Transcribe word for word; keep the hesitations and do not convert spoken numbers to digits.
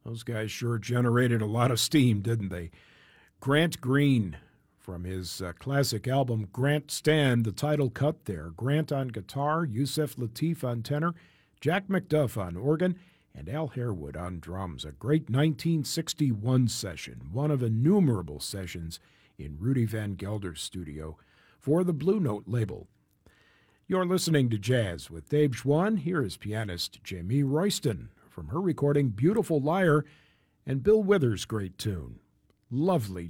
Those guys sure generated a lot of steam, didn't they? Grant Green, from his uh, classic album Grant Stand, the title cut there. Grant on guitar, Yusef Lateef on tenor, Jack McDuff on organ, and Al Harewood on drums. A great nineteen sixty-one session, one of innumerable sessions in Rudy Van Gelder's studio for the Blue Note label. You're listening to Jazz with Dave Schwann. Here is pianist Jamie Royston from her recording Beautiful Liar and Bill Withers' great tune, Lovely